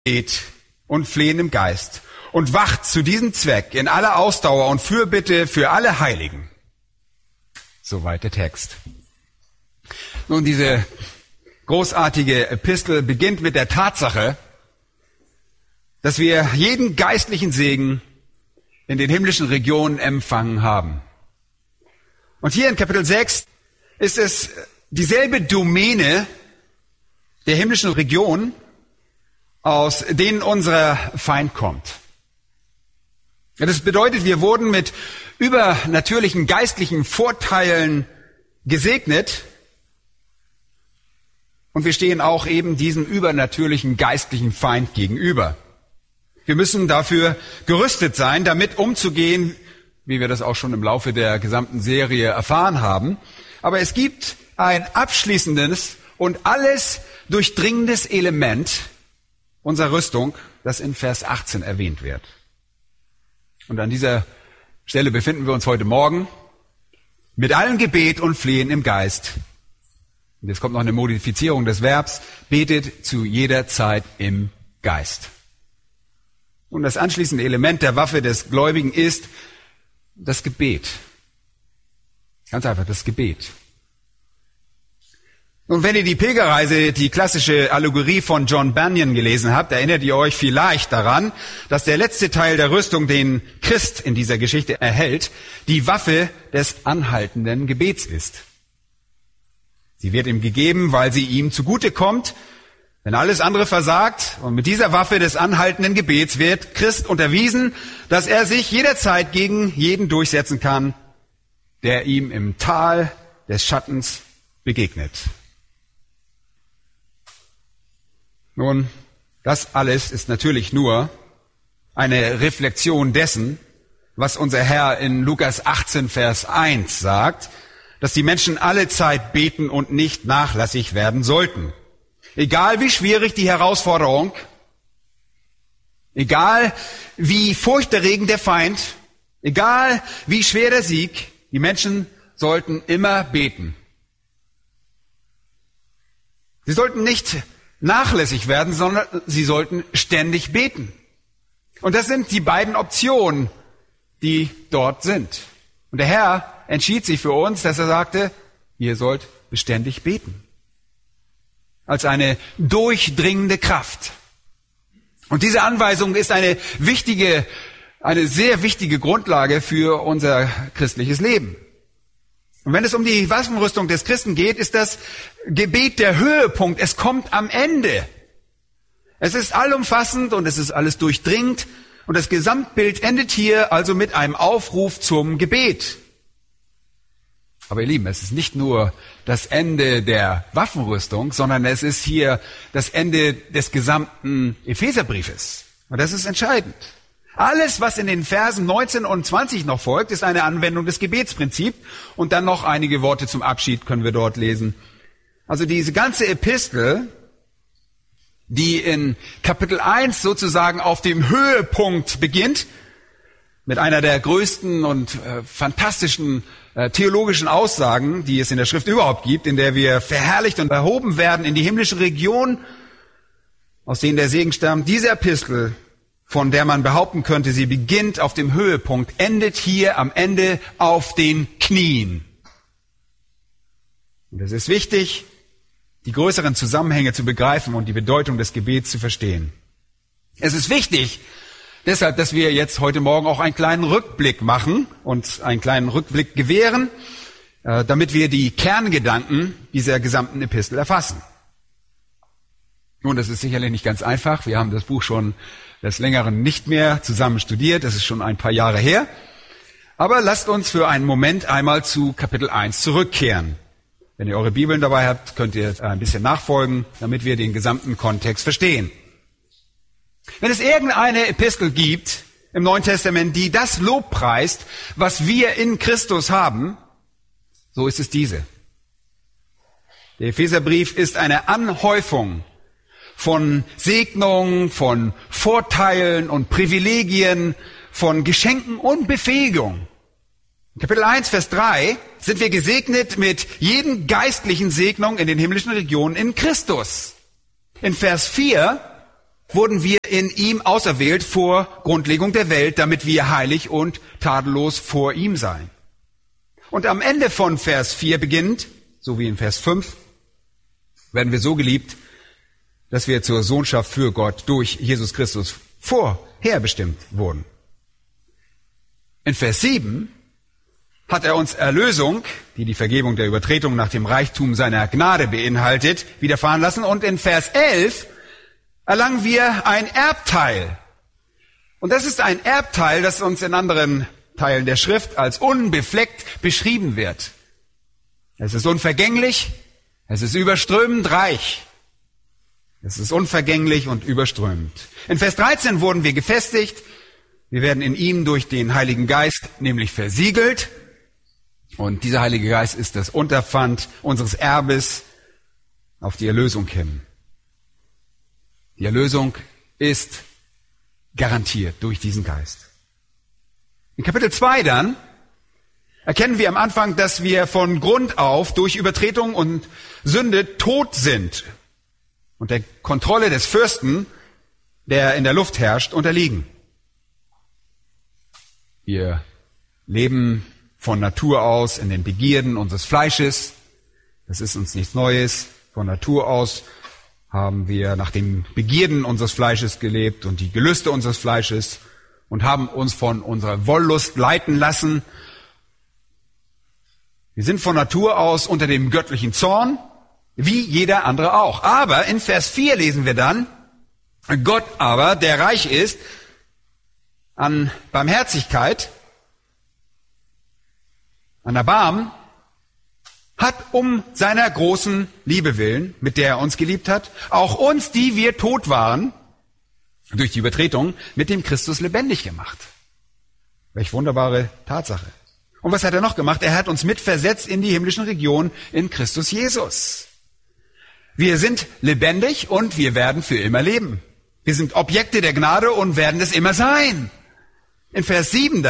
Gebet und Flehen im Geist und wacht zu diesem Zweck in aller Ausdauer und Fürbitte für alle Heiligen. Soweit der Text. Nun, diese großartige Epistel beginnt mit der Tatsache, dass wir jeden geistlichen Segen in den himmlischen Regionen empfangen haben. Und hier in Kapitel 6 ist es dieselbe Domäne der himmlischen Region, aus denen unser Feind kommt. Das bedeutet, wir wurden mit übernatürlichen geistlichen Vorteilen gesegnet und wir stehen auch eben diesem übernatürlichen geistlichen Feind gegenüber. Wir müssen dafür gerüstet sein, damit umzugehen, wie wir das auch schon im Laufe der gesamten Serie erfahren haben. Aber es gibt ein abschließendes und alles durchdringendes Element unserer Rüstung, das in Vers 18 erwähnt wird. Und an dieser Stelle befinden wir uns heute Morgen mit allem Gebet und Flehen im Geist. Und jetzt kommt noch eine Modifizierung des Verbs, betet zu jeder Zeit im Geist. Und das anschließende Element der Waffe des Gläubigen ist das Gebet. Ganz einfach, das Gebet. Und wenn ihr die Pilgerreise, die klassische Allegorie von John Bunyan gelesen habt, erinnert ihr euch vielleicht daran, dass der letzte Teil der Rüstung, den Christ in dieser Geschichte erhält, die Waffe des anhaltenden Gebets ist. Sie wird ihm gegeben, weil sie ihm zugute kommt, wenn alles andere versagt. Und mit dieser Waffe des anhaltenden Gebets wird Christ unterwiesen, dass er sich jederzeit gegen jeden durchsetzen kann, der ihm im Tal des Schattens begegnet. Nun, das alles ist natürlich nur eine Reflexion dessen, was unser Herr in Lukas 18, Vers 1 sagt, dass die Menschen alle Zeit beten und nicht nachlässig werden sollten. Egal wie schwierig die Herausforderung, egal wie furchterregend der Feind, egal wie schwer der Sieg, die Menschen sollten immer beten. Sie sollten nicht nachlässig werden, sondern sie sollten ständig beten. Und das sind die beiden Optionen, die dort sind. Und der Herr entschied sich für uns, dass er sagte, ihr sollt beständig beten. Als eine durchdringende Kraft. Und diese Anweisung ist eine sehr wichtige Grundlage für unser christliches Leben. Und wenn es um die Waffenrüstung des Christen geht, ist das Gebet der Höhepunkt. Es kommt am Ende. Es ist allumfassend und es ist alles durchdringend. Und das Gesamtbild endet hier also mit einem Aufruf zum Gebet. Aber ihr Lieben, es ist nicht nur das Ende der Waffenrüstung, sondern es ist hier das Ende des gesamten Epheserbriefes. Und das ist entscheidend. Alles, was in den Versen 19 und 20 noch folgt, ist eine Anwendung des Gebetsprinzips. Und dann noch einige Worte zum Abschied können wir dort lesen. Also diese ganze Epistel, die in Kapitel 1 sozusagen auf dem Höhepunkt beginnt, mit einer der größten und fantastischen theologischen Aussagen, die es in der Schrift überhaupt gibt, in der wir verherrlicht und erhoben werden in die himmlische Region, aus denen der Segen stammt. Diese Epistel, von der man behaupten könnte, sie beginnt auf dem Höhepunkt, endet hier am Ende auf den Knien. Und es ist wichtig, die größeren Zusammenhänge zu begreifen und die Bedeutung des Gebets zu verstehen. Es ist wichtig, deshalb, dass wir jetzt heute Morgen auch einen kleinen Rückblick machen und einen kleinen Rückblick gewähren, damit wir die Kerngedanken dieser gesamten Epistel erfassen. Nun, das ist sicherlich nicht ganz einfach. Wir haben das Buch schon des Längeren nicht mehr zusammen studiert. Das ist schon ein paar Jahre her. Aber lasst uns für einen Moment einmal zu Kapitel 1 zurückkehren. Wenn ihr eure Bibeln dabei habt, könnt ihr ein bisschen nachfolgen, damit wir den gesamten Kontext verstehen. Wenn es irgendeine Epistel gibt im Neuen Testament, die das Lob preist, was wir in Christus haben, so ist es diese. Der Epheserbrief ist eine Anhäufung von Segnungen, von Vorteilen und Privilegien, von Geschenken und Befähigung. In Kapitel 1, Vers 3 sind wir gesegnet mit jeden geistlichen Segnung in den himmlischen Regionen in Christus. In Vers 4 wurden wir in ihm auserwählt vor Grundlegung der Welt, damit wir heilig und tadellos vor ihm seien. Und am Ende von Vers 4 beginnend, so wie in Vers 5, werden wir so geliebt, dass wir zur Sohnschaft für Gott durch Jesus Christus vorherbestimmt wurden. In Vers 7 hat er uns Erlösung, die die Vergebung der Übertretung nach dem Reichtum seiner Gnade beinhaltet, widerfahren lassen. Und in Vers 11 erlangen wir ein Erbteil. Und das ist ein Erbteil, das uns in anderen Teilen der Schrift als unbefleckt beschrieben wird. Es ist unvergänglich, es ist überströmend reich. Es ist unvergänglich und überströmend. In Vers 13 wurden wir gefestigt. Wir werden in ihm durch den Heiligen Geist nämlich versiegelt. Und dieser Heilige Geist ist das Unterpfand unseres Erbes auf die Erlösung hin. Die Erlösung ist garantiert durch diesen Geist. In Kapitel 2 dann erkennen wir am Anfang, dass wir von Grund auf durch Übertretung und Sünde tot sind und der Kontrolle des Fürsten, der in der Luft herrscht, unterliegen. Wir leben von Natur aus in den Begierden unseres Fleisches. Das ist uns nichts Neues. Von Natur aus haben wir nach den Begierden unseres Fleisches gelebt und die Gelüste unseres Fleisches und haben uns von unserer Wollust leiten lassen. Wir sind von Natur aus unter dem göttlichen Zorn, wie jeder andere auch. Aber in Vers 4 lesen wir dann, Gott aber, der reich ist an Barmherzigkeit, an Erbarmen, hat um seiner großen Liebe willen, mit der er uns geliebt hat, auch uns, die wir tot waren, durch die Übertretung, mit dem Christus lebendig gemacht. Welch wunderbare Tatsache. Und was hat er noch gemacht? Er hat uns mitversetzt in die himmlischen Regionen in Christus Jesus. Wir sind lebendig und wir werden für immer leben. Wir sind Objekte der Gnade und werden es immer sein. In Vers 7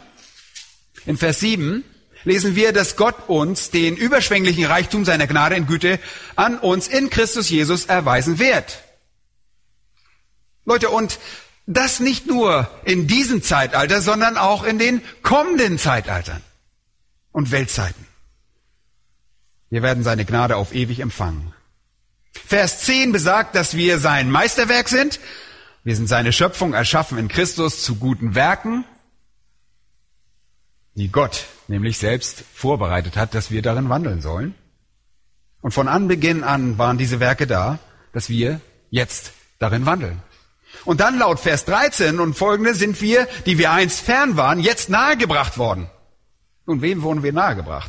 lesen wir, dass Gott uns den überschwänglichen Reichtum seiner Gnade in Güte an uns in Christus Jesus erweisen wird. Leute, und das nicht nur in diesem Zeitalter, sondern auch in den kommenden Zeitaltern und Weltzeiten. Wir werden seine Gnade auf ewig empfangen. Vers 10 besagt, dass wir sein Meisterwerk sind. Wir sind seine Schöpfung, erschaffen in Christus zu guten Werken, die Gott nämlich selbst vorbereitet hat, dass wir darin wandeln sollen. Und von Anbeginn an waren diese Werke da, dass wir jetzt darin wandeln. Und dann laut Vers 13 und folgende sind wir, die wir einst fern waren, jetzt nahegebracht worden. Und wem wurden wir nahegebracht?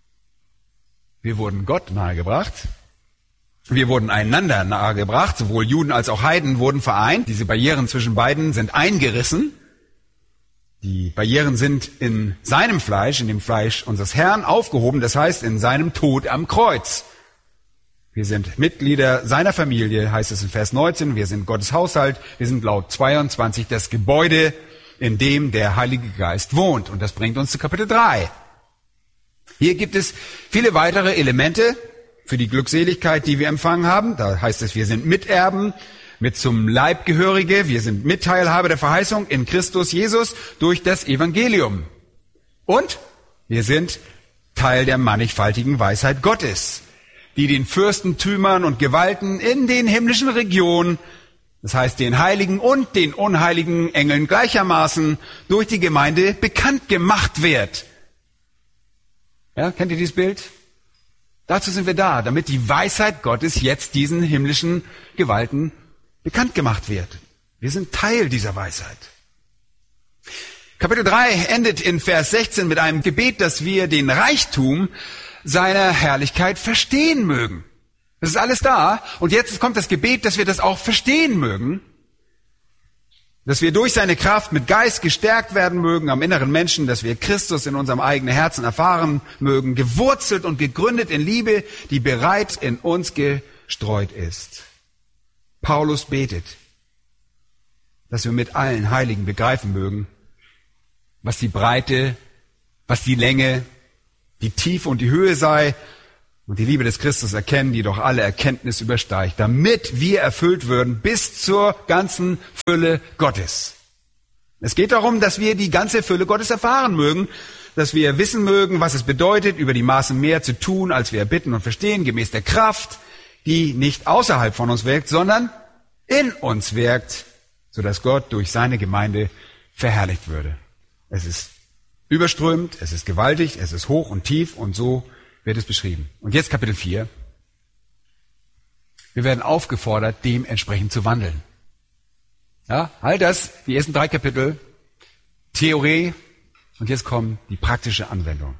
Wir wurden Gott nahegebracht. Wir wurden einander nahegebracht. Sowohl Juden als auch Heiden wurden vereint. Diese Barrieren zwischen beiden sind eingerissen. Die Barrieren sind in seinem Fleisch, in dem Fleisch unseres Herrn aufgehoben, das heißt in seinem Tod am Kreuz. Wir sind Mitglieder seiner Familie, heißt es in Vers 19, wir sind Gottes Haushalt, wir sind laut 22 das Gebäude, in dem der Heilige Geist wohnt. Und das bringt uns zu Kapitel 3. Hier gibt es viele weitere Elemente für die Glückseligkeit, die wir empfangen haben. Da heißt es, wir sind Miterben, mit zum Leibgehörige, wir sind Mitteilhaber der Verheißung in Christus Jesus durch das Evangelium. Und wir sind Teil der mannigfaltigen Weisheit Gottes, die den Fürstentümern und Gewalten in den himmlischen Regionen, das heißt den Heiligen und den unheiligen Engeln gleichermaßen, durch die Gemeinde bekannt gemacht wird. Ja, kennt ihr dieses Bild? Dazu sind wir da, damit die Weisheit Gottes jetzt diesen himmlischen Gewalten bekannt gemacht wird. Wir sind Teil dieser Weisheit. Kapitel 3 endet in Vers 16 mit einem Gebet, dass wir den Reichtum seiner Herrlichkeit verstehen mögen. Das ist alles da. Und jetzt kommt das Gebet, dass wir das auch verstehen mögen. Dass wir durch seine Kraft mit Geist gestärkt werden mögen am inneren Menschen, dass wir Christus in unserem eigenen Herzen erfahren mögen, gewurzelt und gegründet in Liebe, die bereit in uns gestreut ist. Paulus betet, dass wir mit allen Heiligen begreifen mögen, was die Breite, was die Länge, die Tiefe und die Höhe sei und die Liebe des Christus erkennen, die doch alle Erkenntnis übersteigt, damit wir erfüllt würden bis zur ganzen Fülle Gottes. Es geht darum, dass wir die ganze Fülle Gottes erfahren mögen, dass wir wissen mögen, was es bedeutet, über die Maßen mehr zu tun, als wir erbitten und verstehen, gemäß der Kraft, die nicht außerhalb von uns wirkt, sondern in uns wirkt, sodass Gott durch seine Gemeinde verherrlicht würde. Es ist überströmend, es ist gewaltig, es ist hoch und tief und so wird es beschrieben. Und jetzt Kapitel 4. Wir werden aufgefordert, dementsprechend zu wandeln. Ja, all das, die ersten 3 Kapitel, Theorie, und jetzt kommt die praktische Anwendung.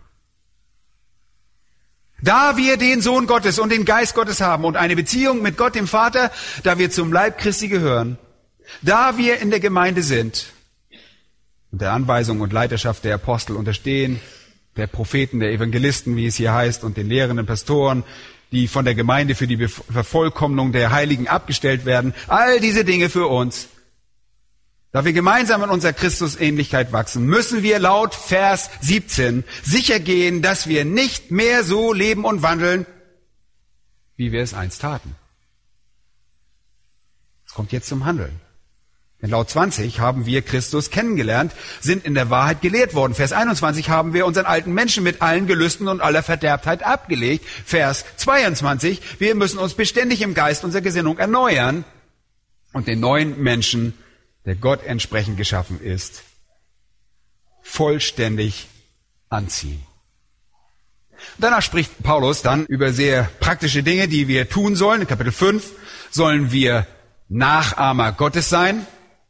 Da wir den Sohn Gottes und den Geist Gottes haben und eine Beziehung mit Gott dem Vater, da wir zum Leib Christi gehören, da wir in der Gemeinde sind und der Anweisung und Leiterschaft der Apostel unterstehen, der Propheten, der Evangelisten, wie es hier heißt, und den lehrenden Pastoren, die von der Gemeinde für die Vervollkommnung der Heiligen abgestellt werden, all diese Dinge für uns. Da wir gemeinsam in unserer Christusähnlichkeit wachsen, müssen wir laut Vers 17 sicher gehen, dass wir nicht mehr so leben und wandeln, wie wir es einst taten. Es kommt jetzt zum Handeln. Denn laut 20 haben wir Christus kennengelernt, sind in der Wahrheit gelehrt worden. Vers 21 haben wir unseren alten Menschen mit allen Gelüsten und aller Verderbtheit abgelegt. Vers 22, wir müssen uns beständig im Geist unserer Gesinnung erneuern und den neuen Menschen, der Gott entsprechend geschaffen ist, vollständig anziehen. Danach spricht Paulus dann über sehr praktische Dinge, die wir tun sollen. In Kapitel 5 sollen wir Nachahmer Gottes sein,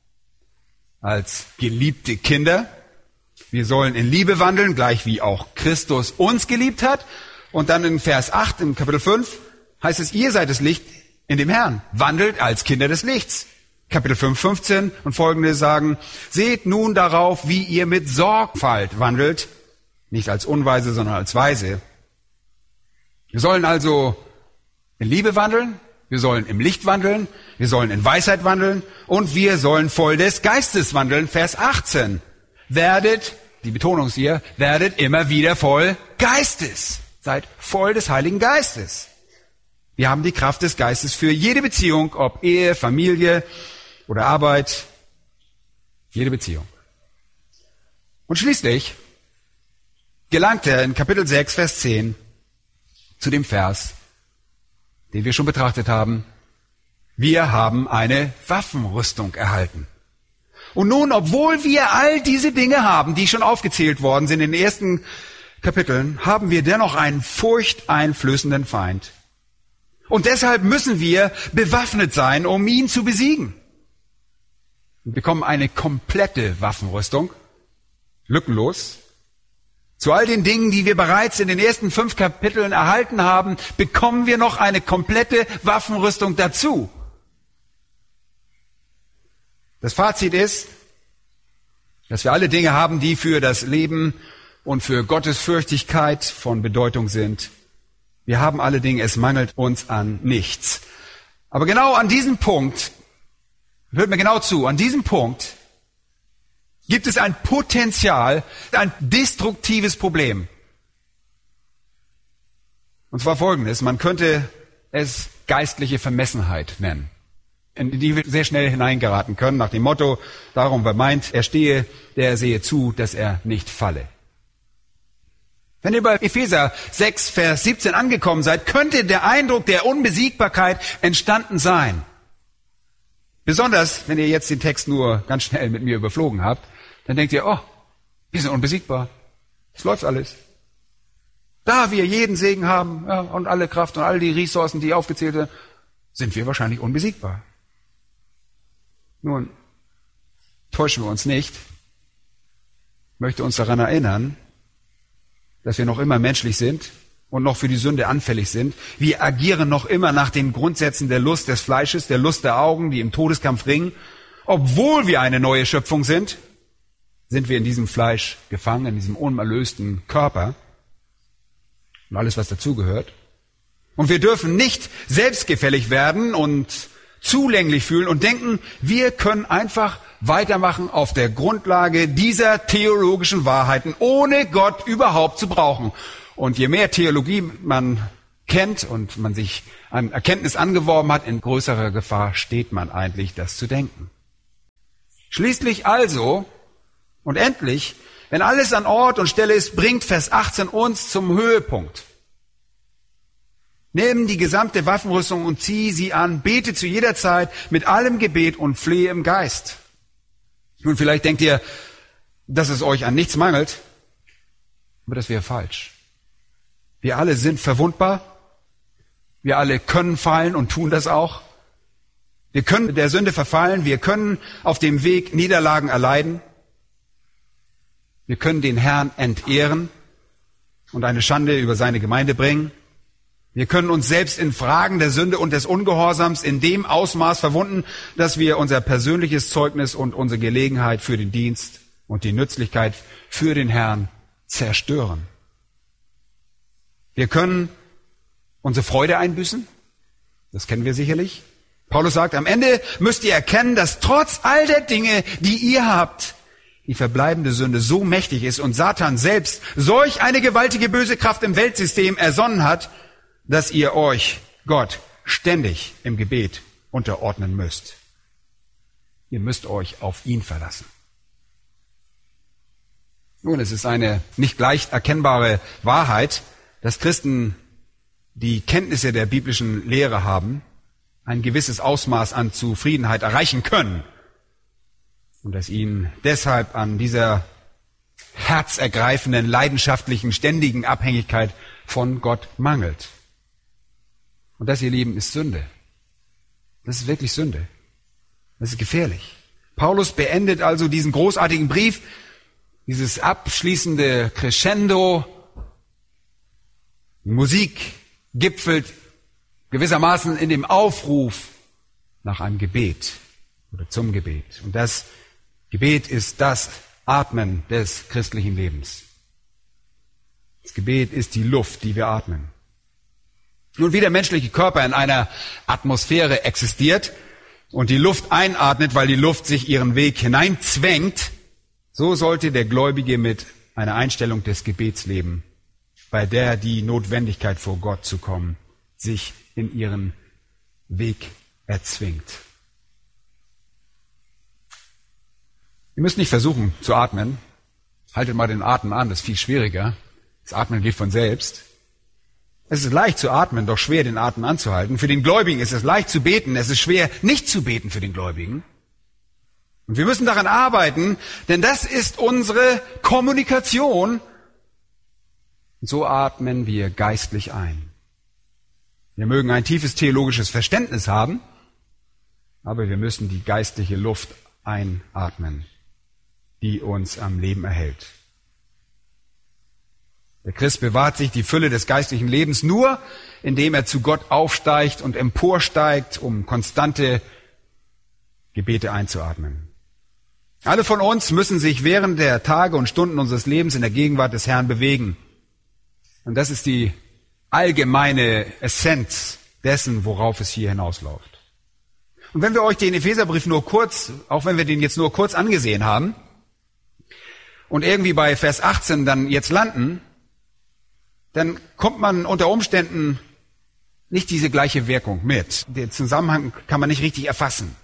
als geliebte Kinder. Wir sollen in Liebe wandeln, gleich wie auch Christus uns geliebt hat. Und dann in Vers 8 im Kapitel 5 heißt es, ihr seid das Licht in dem Herrn, wandelt als Kinder des Lichts. Kapitel 5, 15 und folgende sagen, seht nun darauf, wie ihr mit Sorgfalt wandelt, nicht als Unweise, sondern als Weise. Wir sollen also in Liebe wandeln, wir sollen im Licht wandeln, wir sollen in Weisheit wandeln und wir sollen voll des Geistes wandeln. Vers 18. Werdet, die Betonung ist hier, werdet immer wieder voll Geistes. Seid voll des Heiligen Geistes. Wir haben die Kraft des Geistes für jede Beziehung, ob Ehe, Familie oder Arbeit, jede Beziehung. Und schließlich gelangt er in Kapitel 6, Vers 10 zu dem Vers, den wir schon betrachtet haben. Wir haben eine Waffenrüstung erhalten. Und nun, obwohl wir all diese Dinge haben, die schon aufgezählt worden sind in den ersten Kapiteln, haben wir dennoch einen furchteinflößenden Feind. Und deshalb müssen wir bewaffnet sein, um ihn zu besiegen. Wir bekommen eine komplette Waffenrüstung, lückenlos. Zu all den Dingen, die wir bereits in den ersten 5 Kapiteln erhalten haben, bekommen wir noch eine komplette Waffenrüstung dazu. Das Fazit ist, dass wir alle Dinge haben, die für das Leben und für Gottesfürchtigkeit von Bedeutung sind. Wir haben alle Dinge, es mangelt uns an nichts. Aber genau an diesem Punkt, hört mir genau zu, an diesem Punkt gibt es ein Potenzial, ein destruktives Problem. Und zwar folgendes, man könnte es geistliche Vermessenheit nennen, in die wir sehr schnell hineingeraten können, nach dem Motto, darum, wer meint, er stehe, der sehe zu, dass er nicht falle. Wenn ihr bei Epheser 6, Vers 17 angekommen seid, könnte der Eindruck der Unbesiegbarkeit entstanden sein. Besonders, wenn ihr jetzt den Text nur ganz schnell mit mir überflogen habt, dann denkt ihr, oh, wir sind unbesiegbar. Es läuft alles. Da wir jeden Segen haben, ja, und alle Kraft und all die Ressourcen, die aufgezählt sind, sind wir wahrscheinlich unbesiegbar. Nun, täuschen wir uns nicht. Ich möchte uns daran erinnern, dass wir noch immer menschlich sind und noch für die Sünde anfällig sind. Wir agieren noch immer nach den Grundsätzen der Lust des Fleisches, der Lust der Augen, die im Todeskampf ringen. Obwohl wir eine neue Schöpfung sind, sind wir in diesem Fleisch gefangen, in diesem unerlösten Körper und alles, was dazugehört. Und wir dürfen nicht selbstgefällig werden und zulänglich fühlen und denken, wir können einfach weitermachen auf der Grundlage dieser theologischen Wahrheiten, ohne Gott überhaupt zu brauchen. Und je mehr Theologie man kennt und man sich an Erkenntnis angeworben hat, in größerer Gefahr steht man eigentlich, das zu denken. Schließlich also und endlich, wenn alles an Ort und Stelle ist, bringt Vers 18 uns zum Höhepunkt. Nimm die gesamte Waffenrüstung und zieh sie an, bete zu jeder Zeit mit allem Gebet und flehe im Geist. Nun, vielleicht denkt ihr, dass es euch an nichts mangelt, aber das wäre falsch. Wir alle sind verwundbar, wir alle können fallen und tun das auch. Wir können der Sünde verfallen, wir können auf dem Weg Niederlagen erleiden, wir können den Herrn entehren und eine Schande über seine Gemeinde bringen. Wir können uns selbst in Fragen der Sünde und des Ungehorsams in dem Ausmaß verwunden, dass wir unser persönliches Zeugnis und unsere Gelegenheit für den Dienst und die Nützlichkeit für den Herrn zerstören. Wir können unsere Freude einbüßen. Das kennen wir sicherlich. Paulus sagt, am Ende müsst ihr erkennen, dass trotz all der Dinge, die ihr habt, die verbleibende Sünde so mächtig ist und Satan selbst solch eine gewaltige böse Kraft im Weltsystem ersonnen hat, dass ihr euch Gott ständig im Gebet unterordnen müsst. Ihr müsst euch auf ihn verlassen. Nun, es ist eine nicht leicht erkennbare Wahrheit, dass Christen, die Kenntnisse der biblischen Lehre haben, ein gewisses Ausmaß an Zufriedenheit erreichen können. Und dass ihnen deshalb an dieser herzergreifenden, leidenschaftlichen, ständigen Abhängigkeit von Gott mangelt. Und das, ihr Lieben, ist Sünde. Das ist wirklich Sünde. Das ist gefährlich. Paulus beendet also diesen großartigen Brief, dieses abschließende Crescendo. Die Musik gipfelt gewissermaßen in dem Aufruf nach einem Gebet oder zum Gebet. Und das Gebet ist das Atmen des christlichen Lebens. Das Gebet ist die Luft, die wir atmen. Nun, wie der menschliche Körper in einer Atmosphäre existiert und die Luft einatmet, weil die Luft sich ihren Weg hineinzwängt, so sollte der Gläubige mit einer Einstellung des Gebets leben, bei der die Notwendigkeit vor Gott zu kommen sich in ihren Weg erzwingt. Ihr müsst nicht versuchen zu atmen. Haltet mal den Atem an, das ist viel schwieriger. Das Atmen geht von selbst. Es ist leicht zu atmen, doch schwer den Atem anzuhalten. Für den Gläubigen ist es leicht zu beten, es ist schwer nicht zu beten für den Gläubigen. Und wir müssen daran arbeiten, denn das ist unsere Kommunikation. Und so atmen wir geistlich ein. Wir mögen ein tiefes theologisches Verständnis haben, aber wir müssen die geistliche Luft einatmen, die uns am Leben erhält. Der Christ bewahrt sich die Fülle des geistlichen Lebens nur, indem er zu Gott aufsteigt und emporsteigt, um konstante Gebete einzuatmen. Alle von uns müssen sich während der Tage und Stunden unseres Lebens in der Gegenwart des Herrn bewegen. Und das ist die allgemeine Essenz dessen, worauf es hier hinausläuft. Und wenn wir euch den Epheserbrief nur kurz, auch wenn wir den jetzt nur kurz angesehen haben und irgendwie bei Vers 18 dann jetzt landen, dann kommt man unter Umständen nicht diese gleiche Wirkung mit. Den Zusammenhang kann man nicht richtig erfassen.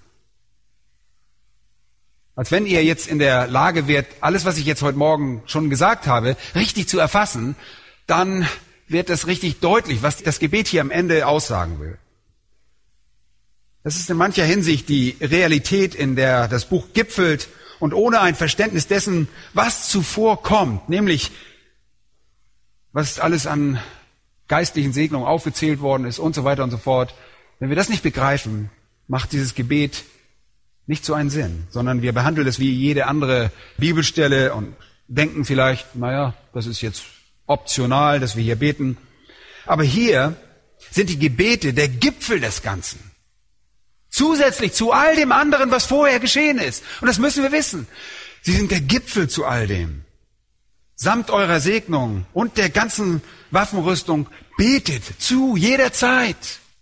Als wenn ihr jetzt in der Lage wärt, alles, was ich jetzt heute Morgen schon gesagt habe, richtig zu erfassen, dann wird das richtig deutlich, was das Gebet hier am Ende aussagen will. Das ist in mancher Hinsicht die Realität, in der das Buch gipfelt und ohne ein Verständnis dessen, was zuvor kommt, nämlich was alles an geistlichen Segnungen aufgezählt worden ist und so weiter und so fort. Wenn wir das nicht begreifen, macht dieses Gebet nicht so einen Sinn, sondern wir behandeln es wie jede andere Bibelstelle und denken vielleicht, naja, das ist jetzt optional, dass wir hier beten. Aber hier sind die Gebete der Gipfel des Ganzen. Zusätzlich zu all dem anderen, was vorher geschehen ist. Und das müssen wir wissen. Sie sind der Gipfel zu all dem. Samt eurer Segnung und der ganzen Waffenrüstung betet zu jeder Zeit.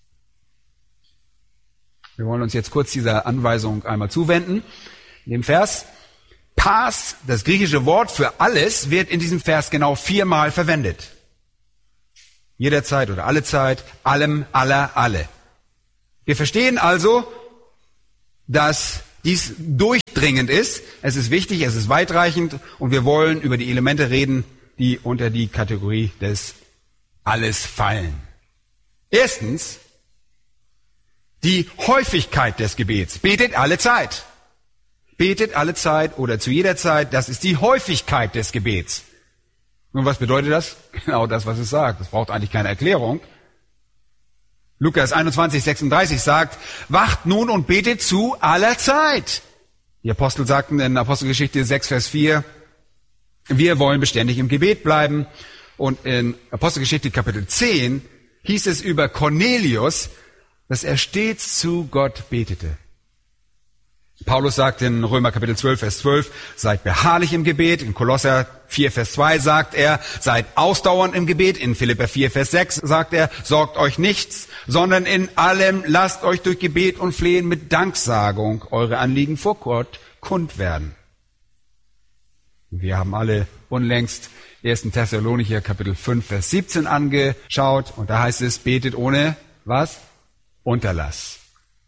Wir wollen uns jetzt kurz dieser Anweisung einmal zuwenden. In dem Vers Pas, das griechische Wort für alles, wird in diesem Vers genau 4-mal verwendet. Jederzeit oder alle Zeit, allem, aller, alle. Wir verstehen also, dass dies durchdringend ist. Es ist wichtig, es ist weitreichend und wir wollen über die Elemente reden, die unter die Kategorie des Alles fallen. Erstens, die Häufigkeit des Gebets. Betet alle Zeit. Betet alle Zeit oder zu jeder Zeit. Das ist die Häufigkeit des Gebets. Nun, was bedeutet das? Genau das, was es sagt. Das braucht eigentlich keine Erklärung. Lukas 21,36 sagt, wacht nun und betet zu aller Zeit. Die Apostel sagten in Apostelgeschichte 6, Vers 4, wir wollen beständig im Gebet bleiben. Und in Apostelgeschichte Kapitel 10 hieß es über Cornelius, dass er stets zu Gott betete. Paulus sagt in Römer Kapitel 12, Vers 12, seid beharrlich im Gebet. In Kolosser 4, Vers 2 sagt er, seid ausdauernd im Gebet. In Philipper 4, Vers 6 sagt er, sorgt euch nichts, sondern in allem lasst euch durch Gebet und Flehen mit Danksagung eure Anliegen vor Gott kund werden. Wir haben alle unlängst 1. Thessalonicher Kapitel 5, Vers 17 angeschaut. Und da heißt es, betet ohne was? Unterlass.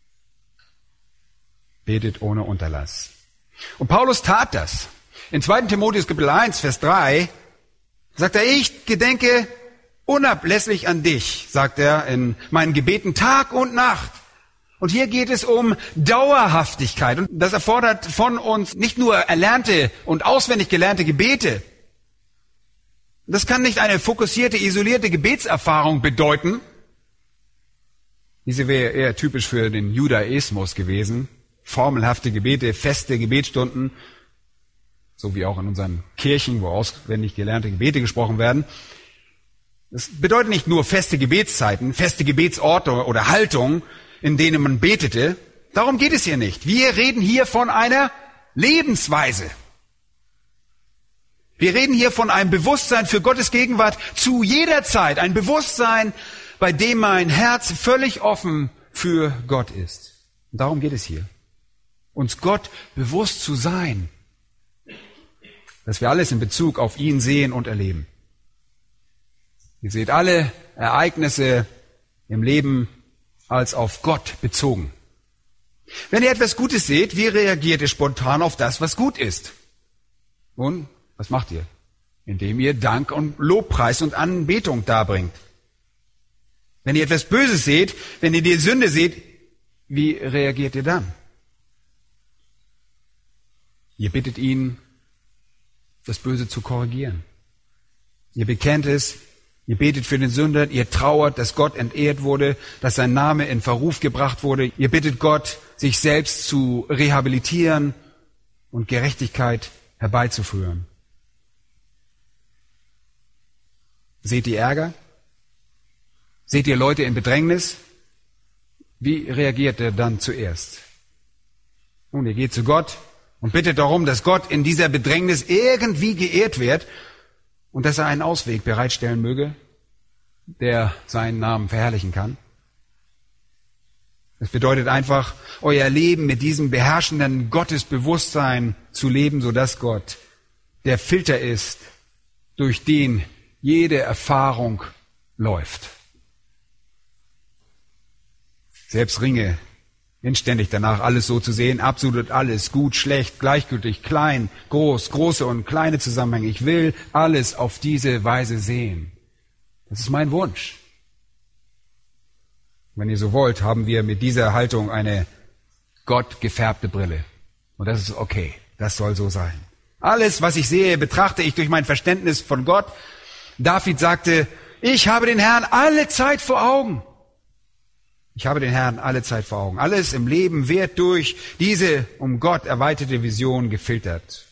Betet ohne Unterlass. Und Paulus tat das. In 2. Timotheus Kapitel 1, Vers 3 sagt er, ich gedenke unablässig an dich, sagt er in meinen Gebeten Tag und Nacht. Und hier geht es um Dauerhaftigkeit. Und das erfordert von uns nicht nur erlernte und auswendig gelernte Gebete. Das kann nicht eine fokussierte, isolierte Gebetserfahrung bedeuten. Diese wäre eher typisch für den Judaismus gewesen. Formelhafte Gebete, feste Gebetsstunden, so wie auch in unseren Kirchen, wo auswendig gelernte Gebete gesprochen werden. Das bedeutet nicht nur feste Gebetszeiten, feste Gebetsorte oder Haltungen, in denen man betete. Darum geht es hier nicht. Wir reden hier von einer Lebensweise. Wir reden hier von einem Bewusstsein für Gottes Gegenwart zu jeder Zeit. Ein Bewusstsein, bei dem mein Herz völlig offen für Gott ist. Und darum geht es hier. Uns Gott bewusst zu sein. Dass wir alles in Bezug auf ihn sehen und erleben. Ihr seht alle Ereignisse im Leben als auf Gott bezogen. Wenn ihr etwas Gutes seht, wie reagiert ihr spontan auf das, was gut ist? Nun, was macht ihr? Indem ihr Dank und Lobpreis und Anbetung darbringt. Wenn ihr etwas Böses seht, wenn ihr die Sünde seht, wie reagiert ihr dann? Ihr bittet ihn, das Böse zu korrigieren. Ihr bekennt es, ihr betet für den Sünder, ihr trauert, dass Gott entehrt wurde, dass sein Name in Verruf gebracht wurde. Ihr bittet Gott, sich selbst zu rehabilitieren und Gerechtigkeit herbeizuführen. Seht ihr Ärger? Seht ihr Leute in Bedrängnis? Wie reagiert er dann zuerst? Nun, ihr geht zu Gott und bittet darum, dass Gott in dieser Bedrängnis irgendwie geehrt wird und dass er einen Ausweg bereitstellen möge, der seinen Namen verherrlichen kann. Es bedeutet einfach, euer Leben mit diesem beherrschenden Gottesbewusstsein zu leben, sodass Gott der Filter ist, durch den jede Erfahrung läuft. Selbst ringe inständig danach, alles so zu sehen, absolut alles, gut, schlecht, gleichgültig, klein, groß, große und kleine Zusammenhänge. Ich will alles auf diese Weise sehen. Das ist mein Wunsch. Wenn ihr so wollt, haben wir mit dieser Haltung eine gottgefärbte Brille. Und das ist okay. Das soll so sein. Alles, was ich sehe, betrachte ich durch mein Verständnis von Gott. David sagte, ich habe den Herrn alle Zeit vor Augen. Ich habe den Herrn alle Zeit vor Augen. Alles im Leben wird durch diese um Gott erweiterte Vision gefiltert.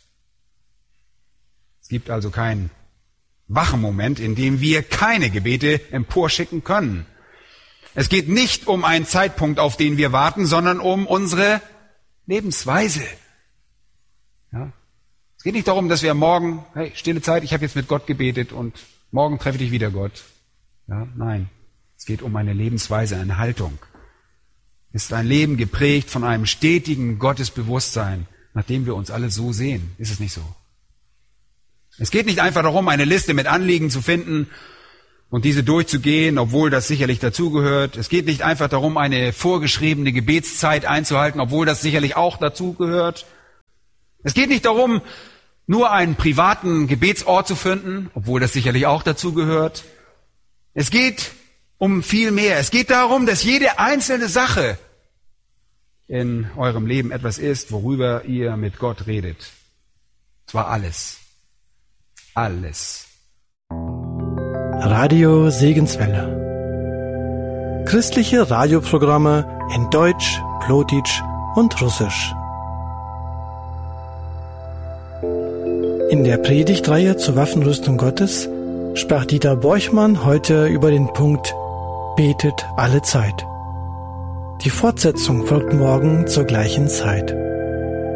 Es gibt also keinen wachen Moment, in dem wir keine Gebete emporschicken können. Es geht nicht um einen Zeitpunkt, auf den wir warten, sondern um unsere Lebensweise. Ja? Es geht nicht darum, dass wir morgen, hey, stille Zeit, ich habe jetzt mit Gott gebetet und morgen treffe ich wieder Gott. Ja? Nein, es geht um eine Lebensweise, eine Haltung. Es ist ein Leben geprägt von einem stetigen Gottesbewusstsein, nachdem wir uns alle so sehen. Ist es nicht so? Es geht nicht einfach darum, eine Liste mit Anliegen zu finden und diese durchzugehen, obwohl das sicherlich dazugehört. Es geht nicht einfach darum, eine vorgeschriebene Gebetszeit einzuhalten, obwohl das sicherlich auch dazugehört. Es geht nicht darum, nur einen privaten Gebetsort zu finden, obwohl das sicherlich auch dazugehört. Es geht um viel mehr. Es geht darum, dass jede einzelne Sache in eurem Leben etwas ist, worüber ihr mit Gott redet. Zwar alles. Alles. Radio Segenswelle. Christliche Radioprogramme in Deutsch, Plotitsch und Russisch. In der Predigtreihe zur Waffenrüstung Gottes sprach Dieter Borchmann heute über den Punkt Betet alle Zeit. Die Fortsetzung folgt morgen zur gleichen Zeit.